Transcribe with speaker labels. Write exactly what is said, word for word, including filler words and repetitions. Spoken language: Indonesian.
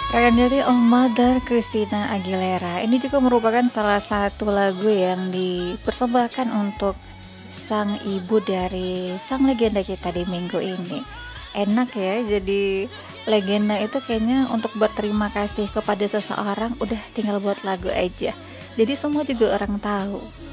Speaker 1: Keren dari Oh Mother Christina Aguilera. Ini juga merupakan salah satu lagu yang dipersembahkan untuk sang ibu dari sang legenda kita di minggu ini. Enak ya, jadi legenda itu kayaknya untuk berterima kasih kepada seseorang udah tinggal buat lagu aja. Jadi semua juga orang tahu.